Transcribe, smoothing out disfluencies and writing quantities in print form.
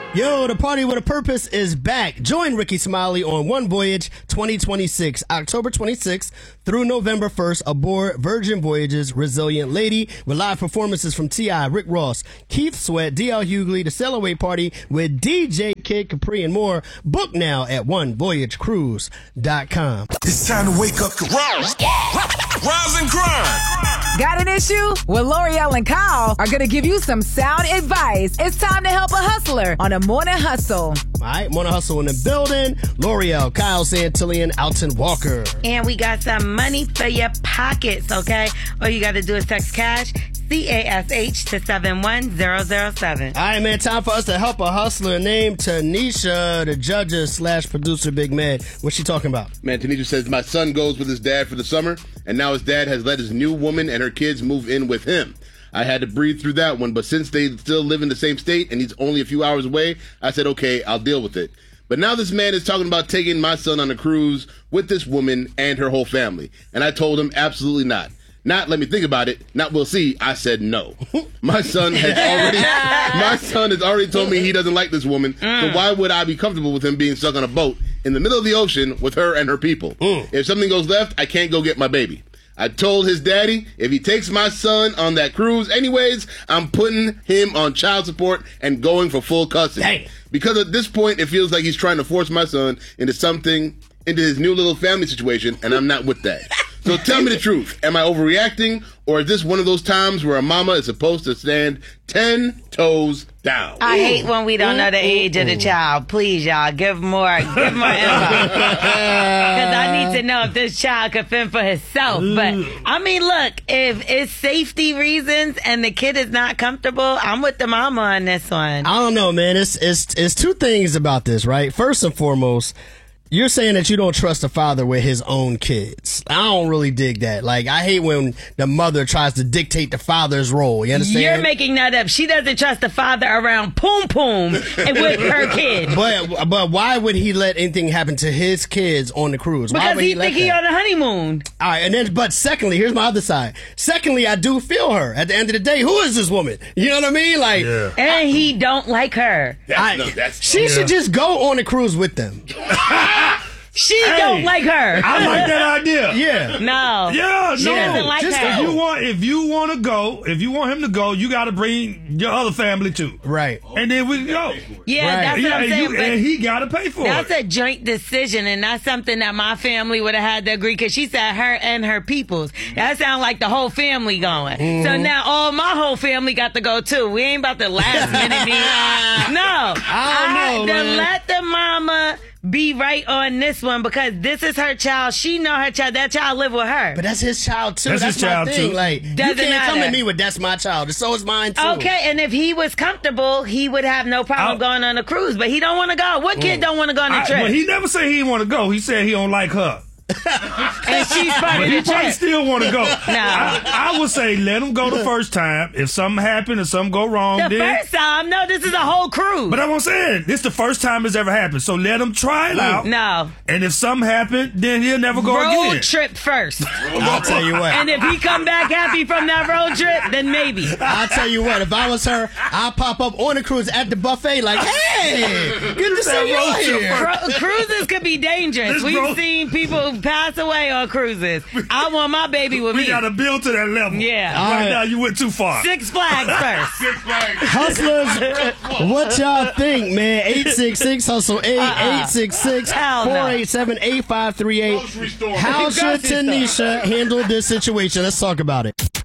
Yo, the Party with a Purpose is back. Join Ricky Smiley on One Voyage 2026, October 26th through November 1st aboard Virgin Voyage's Resilient Lady with live performances from T.I., Rick Ross, Keith Sweat, D.L. Hughley, the Sail Away Party with DJ Kid Capri and more. Book now at onevoyagecruise.com. It's time to wake up the rise and grind. Got an issue? Well, L'Oreal and Kyle are going to give you some sound advice. It's time to help a hustler on a Morning Hustle. All right, Morning Hustle in the building. L'Oreal, Kyle Santillan, Alton Walker. And we got some money for your pockets, okay? All you got to do is text cash, CASH, to 71007. All right, man, time for us to help a hustler named Tanisha, the judges/producer Big Mad. What's she talking about? Man, Tanisha says, my son goes with his dad for the summer, and now his dad has let his new woman and her kids move in with him. I had to breathe through that one, but since they still live in the same state and he's only a few hours away, I said, okay, I'll deal with it. But now this man is talking about taking my son on a cruise with this woman and her whole family. And I told him, absolutely not. Not let me think about it. Not we'll see. I said no. My son has already told me he doesn't like this woman. So why would I be comfortable with him being stuck on a boat in the middle of the ocean with her and her people? If something goes left, I can't go get my baby. I told his daddy, if he takes my son on that cruise anyways, I'm putting him on child support and going for full custody. Dang. Because at this point, it feels like he's trying to force my son into his new little family situation, and I'm not with that. So tell me the truth. Am I overreacting, or is this one of those times where a mama is supposed to stand 10 toes down? I hate when we don't know the age of the child. Please, y'all, give more info. Because I need to know if this child can fend for himself. But, I mean, look, if it's safety reasons and the kid is not comfortable, I'm with the mama on this one. I don't know, man. It's two things about this, right? First and foremost, you're saying that you don't trust the father with his own kids. I don't really dig that. Like, I hate when the mother tries to dictate the father's role. You understand? You're making that up. She doesn't trust the father around Poom Poom and with her kids. But why would he let anything happen to his kids on the cruise? Because he think he on a honeymoon. All right, but secondly, here's my other side. Secondly, I do feel her. At the end of the day, who is this woman? You know what I mean? Like, and he don't like her. She should just go on the cruise with them. She don't like her. I like that idea. Yeah. No. Yeah, she doesn't like her. If you want him to go, you got to bring your other family too. Right. And then we go. Yeah, that's what I'm saying. And he got to pay for it. That's a joint decision, and that's something that my family would have had to agree, because she said her and her peoples. That sounds like the whole family going. So now my whole family got to go too. We ain't about to last minute be. No. I don't know, let the mama be right on this one, because this is her child. She know her child. That child live with her. But that's his child too. That's his child my thing. too. Like, you can't come at me with that's my child. So is mine too. Okay, and if he was comfortable, he would have no problem going on a cruise. But he don't want to go. What kid don't want to go on a trip? Well, he never said he didn't want to go. He said he don't like her. And she's part of the he probably trip. still want to go. No. I would say let him go the first time. If something happened or something go wrong, first time? No, this is a whole cruise. But I'm saying, this is the first time it's ever happened. So let him try it out. No. And if something happened, then he'll never go again. Road trip first. I'll tell you what. And if he come back happy from that road trip, then maybe. I'll tell you what. If I was her, I'll pop up on the cruise at the buffet like, hey, good to see you here. Cruises could be dangerous. We've seen people pass away on cruises. I want my baby with me. We got to build to that level. Yeah. Right now, you went too far. Six Flags first. Six Flags. Hustlers, what y'all think, man? 866-HUSTLE-8, 866-487-8538. How should Tanisha handle this situation? Let's talk about it.